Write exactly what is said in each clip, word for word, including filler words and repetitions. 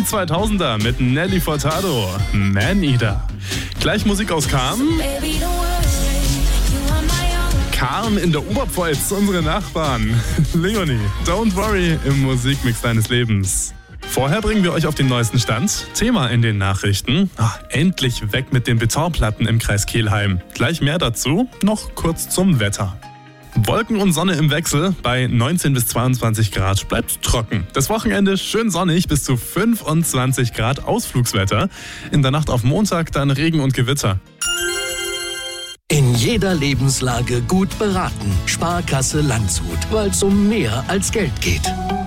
zweitausender mit Nelly Furtado, Man Eater. Gleich Musik aus Cham. Cham in der Oberpfalz, unsere Nachbarn. Leonie, Don't Worry im Musikmix deines Lebens. Vorher bringen wir euch auf den neuesten Stand. Thema in den Nachrichten. Ach, endlich weg mit den Betonplatten im Kreis Kelheim. Gleich mehr dazu, noch kurz zum Wetter. Wolken und Sonne im Wechsel bei neunzehn bis zweiundzwanzig Grad. Bleibt trocken. Das Wochenende schön sonnig bis zu fünfundzwanzig Grad Ausflugswetter. In der Nacht auf Montag dann Regen und Gewitter. In jeder Lebenslage gut beraten. Sparkasse Landshut, weil es um mehr als Geld geht.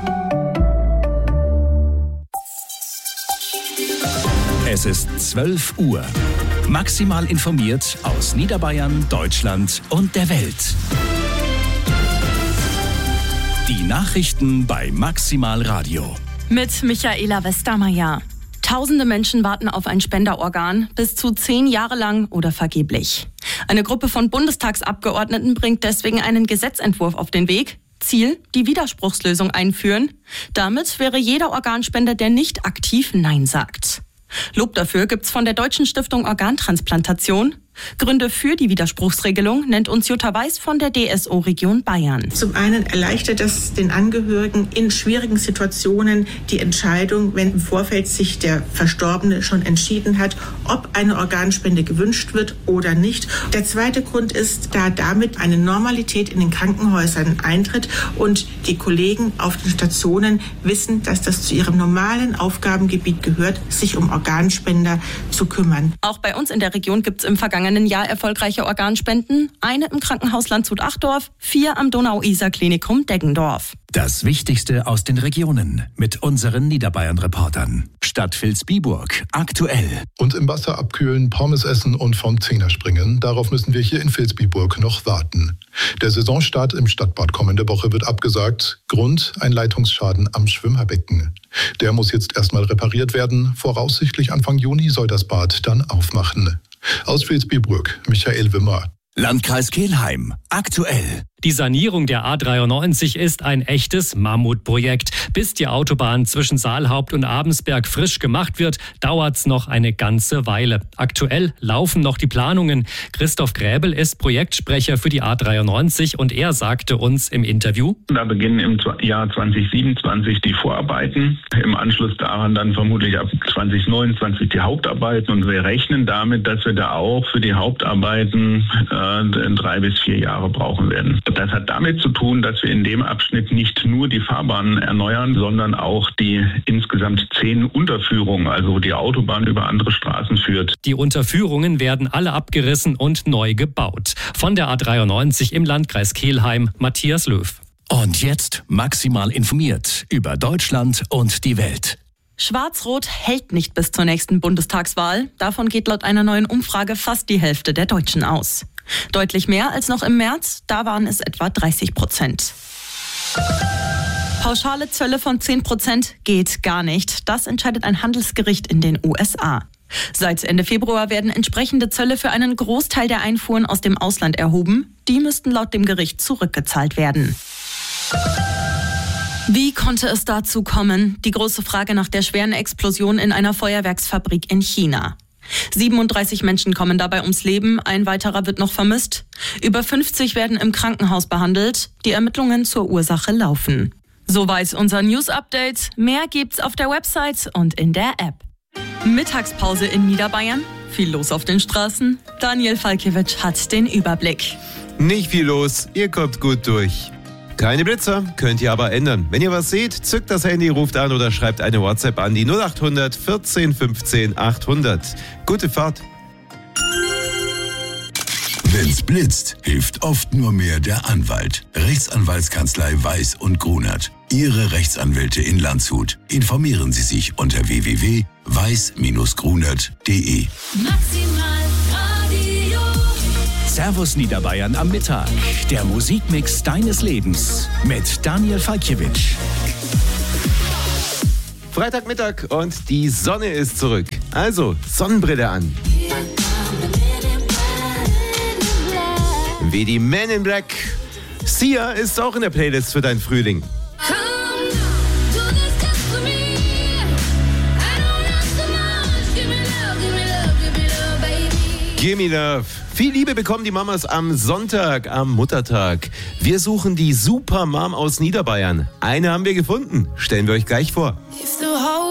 Es ist zwölf Uhr. Maximal informiert aus Niederbayern, Deutschland und der Welt. Die Nachrichten bei Maximal Radio. Mit Michaela Westermeier. Tausende Menschen warten auf ein Spenderorgan, bis zu zehn Jahre lang oder vergeblich. Eine Gruppe von Bundestagsabgeordneten bringt deswegen einen Gesetzentwurf auf den Weg. Ziel, die Widerspruchslösung einführen. Damit wäre jeder Organspender, der nicht aktiv Nein sagt. Lob dafür gibt's von der Deutschen Stiftung Organtransplantation. Gründe für die Widerspruchsregelung nennt uns Jutta Weiß von der D S O-Region Bayern. Zum einen erleichtert es den Angehörigen in schwierigen Situationen die Entscheidung, wenn im Vorfeld sich der Verstorbene schon entschieden hat, ob eine Organspende gewünscht wird oder nicht. Der zweite Grund ist, da damit eine Normalität in den Krankenhäusern eintritt und die Kollegen auf den Stationen wissen, dass das zu ihrem normalen Aufgabengebiet gehört, sich um Organspender zu kümmern. Auch bei uns in der Region gibt's im vergangenen Jahr erfolgreiche Organspenden. Eine im Krankenhaus Landshut-Achdorf, vier am Donau-Isar-Klinikum Deggendorf. Das Wichtigste aus den Regionen mit unseren Niederbayern-Reportern. Stadt Vilsbiburg, aktuell. Und im Wasser abkühlen, Pommes essen und vom Zehner springen. Darauf müssen wir hier in Vilsbiburg noch warten. Der Saisonstart im Stadtbad kommende Woche wird abgesagt. Grund, ein Leitungsschaden am Schwimmerbecken. Der muss jetzt erstmal repariert werden. Voraussichtlich Anfang Juni soll das Bad dann aufmachen. Aus Vilsbiburg, Michael Wimmer. Landkreis Kelheim, aktuell. Die Sanierung der A dreiundneunzig ist ein echtes Mammutprojekt. Bis die Autobahn zwischen Saalhaupt und Abensberg frisch gemacht wird, dauert's noch eine ganze Weile. Aktuell laufen noch die Planungen. Christoph Gräbel ist Projektsprecher für die A dreiundneunzig und er sagte uns im Interview: Da beginnen im Jahr zwanzig siebenundzwanzig die Vorarbeiten. Im Anschluss daran dann vermutlich ab zwanzig neunundzwanzig die Hauptarbeiten. Und wir rechnen damit, dass wir da auch für die Hauptarbeiten äh, drei bis vier Jahre brauchen werden. Das hat damit zu tun, dass wir in dem Abschnitt nicht nur die Fahrbahnen erneuern, sondern auch die insgesamt zehn Unterführungen, also die Autobahn über andere Straßen führt. Die Unterführungen werden alle abgerissen und neu gebaut. Von der A dreiundneunzig im Landkreis Kelheim, Matthias Löw. Und jetzt maximal informiert über Deutschland und die Welt. Schwarz-Rot hält nicht bis zur nächsten Bundestagswahl. Davon geht laut einer neuen Umfrage fast die Hälfte der Deutschen aus. Deutlich mehr als noch im März, da waren es etwa dreißig Prozent. Pauschale Zölle von zehn Prozent geht gar nicht. Das entscheidet ein Handelsgericht in den U S A. Seit Ende Februar werden entsprechende Zölle für einen Großteil der Einfuhren aus dem Ausland erhoben. Die müssten laut dem Gericht zurückgezahlt werden. Wie konnte es dazu kommen? Die große Frage nach der schweren Explosion in einer Feuerwerksfabrik in China. siebenunddreißig Menschen kommen dabei ums Leben, ein weiterer wird noch vermisst. Über fünfzig werden im Krankenhaus behandelt. Die Ermittlungen zur Ursache laufen. Soweit unser News-Update. Mehr gibt's auf der Website und in der App. Mittagspause in Niederbayern. Viel los auf den Straßen. Daniel Falkiewicz hat den Überblick. Nicht viel los, ihr kommt gut durch. Keine Blitzer, könnt ihr aber ändern. Wenn ihr was seht, zückt das Handy, ruft an oder schreibt eine WhatsApp an die null acht hundert vierzehn fünfzehn achthundert. Gute Fahrt. Wenn's blitzt, hilft oft nur mehr der Anwalt. Rechtsanwaltskanzlei Weiß und Grunert. Ihre Rechtsanwälte in Landshut. Informieren Sie sich unter w w w punkt weiß Bindestrich grunert punkt d e. Servus Niederbayern am Mittag. Der Musikmix deines Lebens mit Daniel Falkiewicz. Freitagmittag und die Sonne ist zurück. Also Sonnenbrille an. Wie die Men in Black. Sia ist auch in der Playlist für dein Frühling. Gimme Love. Viel Liebe bekommen die Mamas am Sonntag, am Muttertag. Wir suchen die Super Mom aus Niederbayern. Eine haben wir gefunden. Stellen wir euch gleich vor. If the